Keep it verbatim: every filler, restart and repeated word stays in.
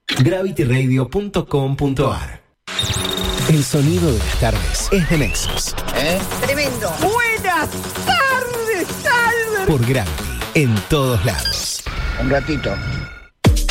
gravity radio punto com punto ar. El sonido de las tardes es de Nexus. ¿Eh? Tremendo. Buenas tardes, Albert. Por Gravity, en todos lados. Un ratito.